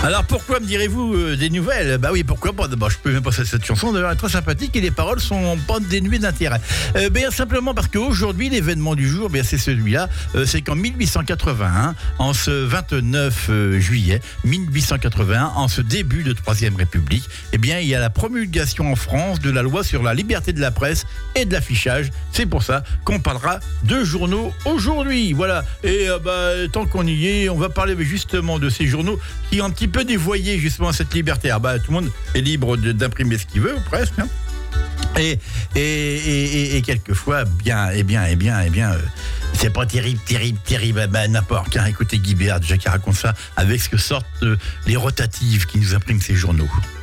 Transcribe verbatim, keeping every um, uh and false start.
Alors pourquoi me direz-vous euh, des nouvelles? Bah oui, pourquoi pas? D'abord, je peux même passer cette chanson, d'ailleurs, elle est très sympathique et les paroles sont pas dénuées d'intérêt. Euh, bien simplement parce qu'aujourd'hui, l'événement du jour, bien c'est celui-là, euh, c'est qu'en mille huit cent quatre-vingt-un, en ce vingt-neuf euh, juillet mille huit cent quatre-vingt-un, en ce début de Troisième République, eh bien il y a la promulgation en France de la loi sur la liberté de la presse et de l'affichage. C'est pour ça qu'on parlera de journaux aujourd'hui. Voilà. Et euh, bah, tant qu'on y est, on va parler justement de ces journaux qui ont un petit peu dévoyé justement cette liberté. Ah bah, tout le monde est libre de, d'imprimer ce qu'il veut, ou presque. Hein. Et, et, et, et quelquefois, bien, et bien, et bien, et bien, euh, c'est pas terrible, terrible, terrible, bah, n'importe. Hein. Écoutez Guy Béard, déjà qui raconte ça avec ce que sortent euh, les rotatives qui nous impriment ces journaux.